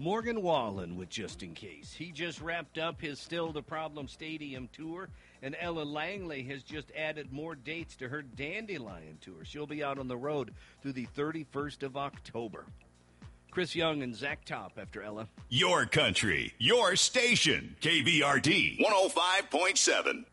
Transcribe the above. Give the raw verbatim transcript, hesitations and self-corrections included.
Morgan Wallen with Just In Case. He just wrapped up his Still the Problem Stadium tour, and Ella Langley has just added more dates to her Dandelion tour. She'll be out on the road through the thirty-first of October. Chris Young and Zach Top after Ella. Your country, your station, K B R D one oh five point seven.